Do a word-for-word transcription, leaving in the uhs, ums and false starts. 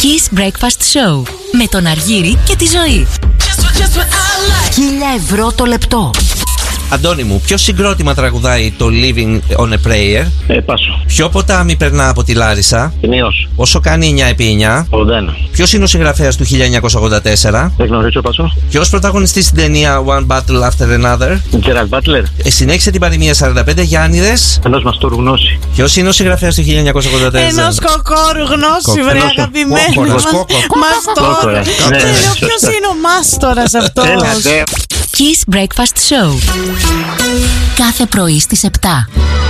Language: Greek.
Kiss Breakfast Show με τον Αργύρη και τη Ζωή. Χίλια ευρώ το λεπτό. Αντώνη μου, ποιο συγκρότημα τραγουδάει το Living on a Prayer? Ε, πάσο. Ποιο ποτάμι περνά από τη Λάρισα? Ενίος. Όσο κάνει εννιά επί εννιά? ογδόντα ένα. Ποιος είναι ο συγγραφέας του χίλια εννιακόσια ογδόντα τέσσερα? Δεν γνωρίζω, πάσο. Ποιος πρωταγωνιστής στην ταινία One Battle After Another? Τζέραλντ Μπάτλερ. Ε, συνέχισε την παροιμία σαράντα πέντε Γιάννηδες. Ενός μαστούρου γνώση. Ποιος είναι ο συγγραφέας του χίλια εννιακόσια ογδόντα τέσσερα? Ενός κοκόρου γνώση, βρε Κοκκινός. αγαπημένο Κόκορας, μας. κόκορα. Μαστόρα. Κόκορα. Ναι, Και ναι, λέω, σωστά. ποιος είναι ο μάστορας αυτός? Έλατε. Kiss Breakfast Show. Κάθε πρωί στις επτά.